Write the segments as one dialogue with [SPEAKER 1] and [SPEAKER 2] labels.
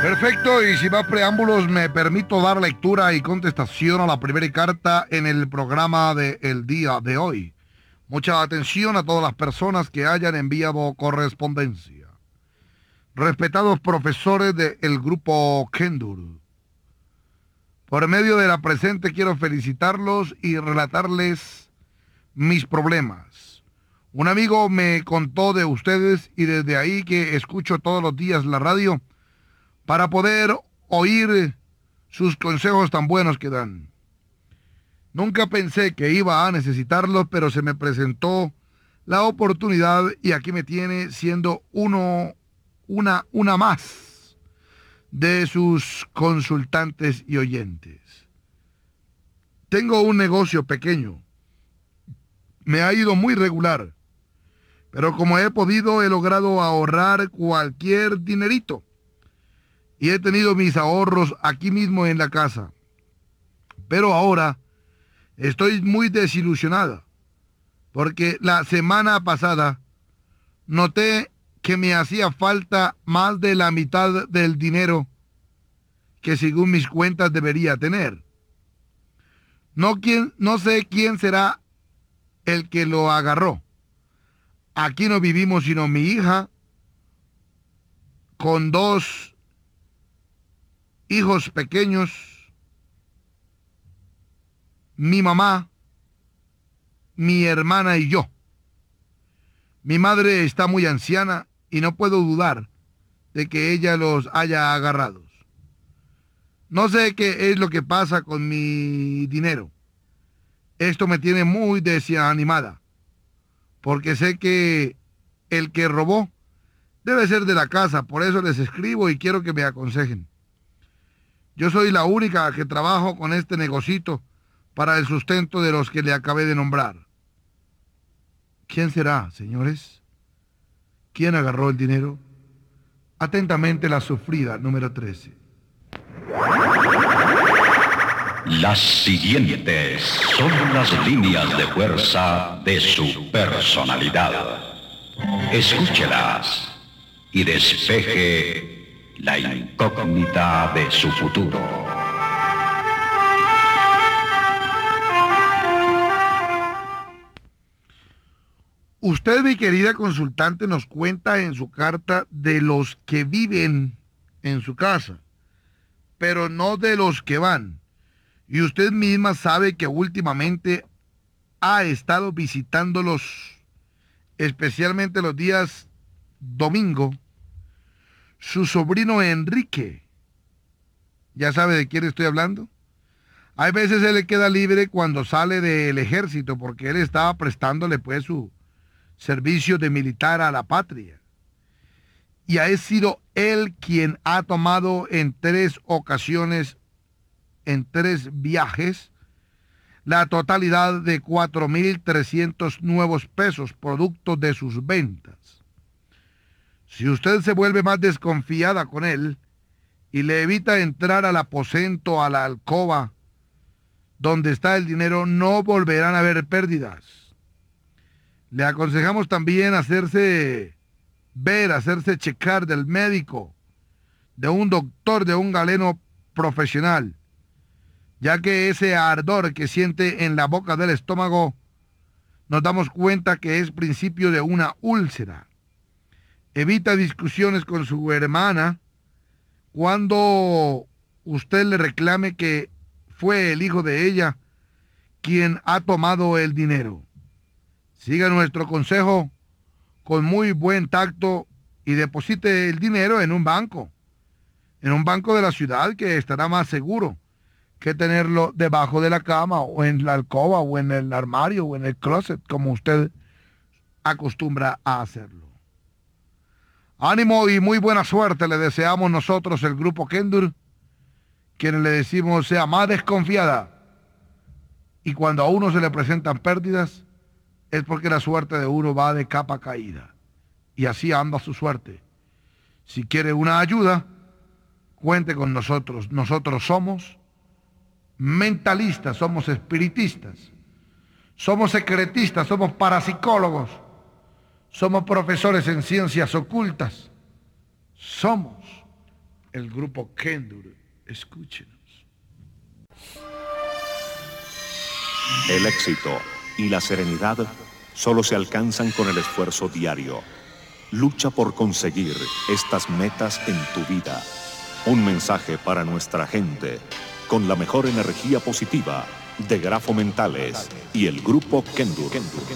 [SPEAKER 1] Perfecto, y sin más preámbulos me permito dar lectura y contestación a la primera carta en el programa del día de hoy. Mucha atención a todas las personas que hayan enviado correspondencia. Respetados profesores del grupo Kendur, por medio de la presente quiero felicitarlos y relatarles mis problemas. Un amigo me contó de ustedes y desde ahí que escucho todos los días la radio para poder oír sus consejos tan buenos que dan. Nunca pensé que iba a necesitarlos, pero se me presentó la oportunidad y aquí me tiene siendo una más de sus consultantes y oyentes. Tengo un negocio pequeño. Me ha ido muy regular, pero como he podido, he logrado ahorrar cualquier dinerito. Y he tenido mis ahorros aquí mismo en la casa. Pero ahora estoy muy desilusionada, porque la semana pasada noté que me hacía falta más de la mitad del dinero que según mis cuentas debería tener. No sé quién será el que lo agarró. Aquí no vivimos sino mi hija con 2 hijos pequeños, mi mamá, mi hermana y yo. Mi madre está muy anciana y no puedo dudar de que ella los haya agarrado. No sé qué es lo que pasa con mi dinero. Esto me tiene muy desanimada, porque sé que el que robó debe ser de la casa. Por eso les escribo y quiero que me aconsejen. Yo soy la única que trabajo con este negocito para el sustento de los que le acabé de nombrar. ¿Quién será, señores? ¿Quién agarró el dinero? Atentamente la sufrida número 13.
[SPEAKER 2] Las siguientes son las líneas de fuerza de su personalidad. Escúchelas y despeje la incógnita de su futuro.
[SPEAKER 1] Usted, mi querida consultante, nos cuenta en su carta de los que viven en su casa, pero no de los que van. Y usted misma sabe que últimamente ha estado visitándolos, especialmente los días domingo, su sobrino Enrique. ¿Ya sabe de quién estoy hablando? Hay veces él le queda libre cuando sale del ejército porque él estaba prestándole pues su servicio de militar a la patria. Y ha sido él quien ha tomado en 3 ocasiones, en 3 viajes, la totalidad de 4,300 nuevos pesos, producto de sus ventas. Si usted se vuelve más desconfiada con él y le evita entrar al aposento, a la alcoba donde está el dinero, no volverán a haber pérdidas. Le aconsejamos también hacerse checar del médico, de un doctor, de un galeno profesional, ya que ese ardor que siente en la boca del estómago nos damos cuenta que es principio de una úlcera. Evita discusiones con su hermana cuando usted le reclame que fue el hijo de ella quien ha tomado el dinero. Siga nuestro consejo con muy buen tacto y deposite el dinero en un banco de la ciudad, que estará más seguro que tenerlo debajo de la cama o en la alcoba o en el armario o en el closet, como usted acostumbra a hacerlo. Ánimo y muy buena suerte le deseamos nosotros, el grupo Kendur, quienes le decimos sea más desconfiada. Y cuando a uno se le presentan pérdidas, es porque la suerte de uno va de capa caída. Y así anda su suerte. Si quiere una ayuda, cuente con nosotros. Nosotros somos mentalistas, somos espiritistas, somos secretistas, somos parapsicólogos, somos profesores en ciencias ocultas, somos el grupo Kendur. Escúchenos.
[SPEAKER 3] El éxito y la serenidad solo se alcanzan con el esfuerzo diario. Lucha por conseguir estas metas en tu vida. Un mensaje para nuestra gente, con la mejor energía positiva de Grafo Mentales y el grupo Kendur.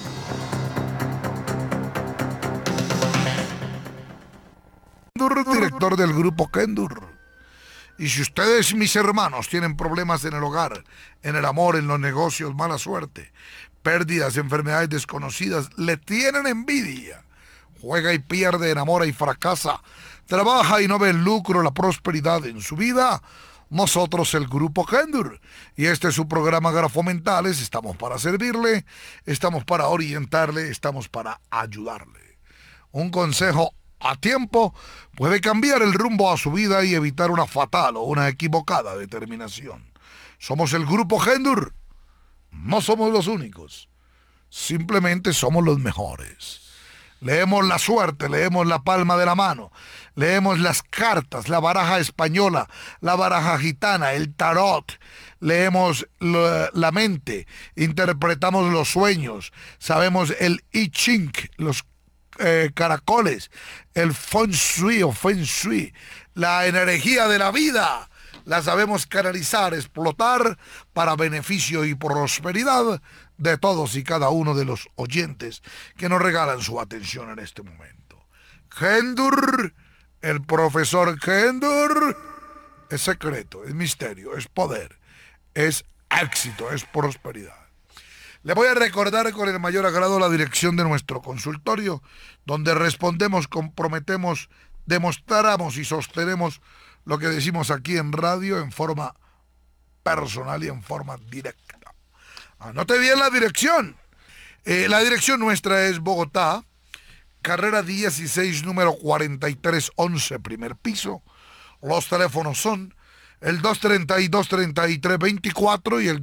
[SPEAKER 1] Director del grupo Kendur. Y si ustedes, mis hermanos, tienen problemas en el hogar, en el amor, en los negocios, mala suerte, pérdidas, enfermedades desconocidas, le tienen envidia, juega y pierde, enamora y fracasa, trabaja y no ve el lucro, la prosperidad en su vida, nosotros, el grupo Kendur, y este es su programa Grafo Mentales, estamos para servirle, estamos para orientarle, estamos para ayudarle. Un consejo a tiempo puede cambiar el rumbo a su vida y evitar una fatal o una equivocada determinación. Somos el grupo Kendur. No somos los únicos. Simplemente somos los mejores. Leemos la suerte, leemos la palma de la mano, leemos las cartas, la baraja española, la baraja gitana, el tarot, leemos la mente, interpretamos los sueños, sabemos el I Ching, los caracoles, el feng shui, la energía de la vida, la sabemos canalizar, explotar para beneficio y prosperidad de todos y cada uno de los oyentes que nos regalan su atención en este momento. Kendur, el profesor Kendur, es secreto, es misterio, es poder, es éxito, es prosperidad. Le voy a recordar con el mayor agrado la dirección de nuestro consultorio, donde respondemos, comprometemos, demostramos y sostenemos lo que decimos aquí en radio en forma personal y en forma directa. Anote bien la dirección. La dirección nuestra es Bogotá, carrera 16, número 4311, primer piso. Los teléfonos son el 232-3324 y el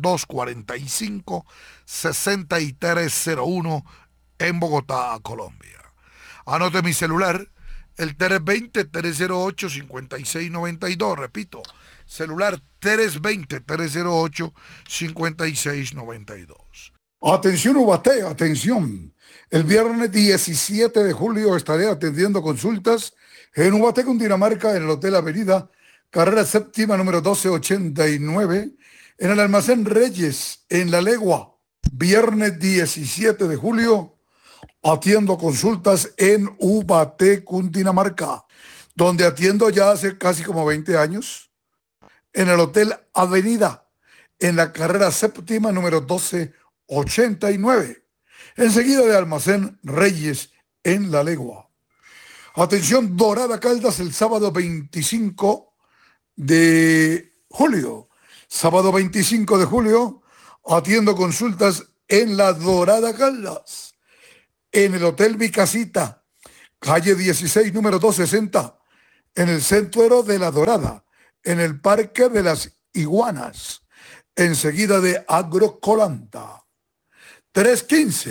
[SPEAKER 1] 245-6301 en Bogotá, Colombia. Anote mi celular, el 320-308-5692, repito, celular 320-308-5692. Atención Ubaté, atención. El viernes 17 de julio estaré atendiendo consultas en Ubaté, Cundinamarca, en el Hotel Avenida, carrera séptima, número 1289, en el Almacén Reyes, en La Legua. Viernes 17 de julio, atiendo consultas en Ubaté, Cundinamarca, donde atiendo ya hace casi como 20 años, en el Hotel Avenida, en la carrera séptima, número 1289, enseguida de Almacén Reyes, en La Legua. Atención, Dorada Caldas, el sábado 25 de julio. Sábado 25 de julio, atiendo consultas en la Dorada Caldas, en el Hotel Mi Casita, calle 16, número 260, en el centro de La Dorada, en el Parque de las Iguanas, enseguida de Agrocolanta.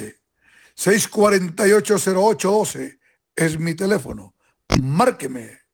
[SPEAKER 1] 315-648-0812 es mi teléfono. Márqueme.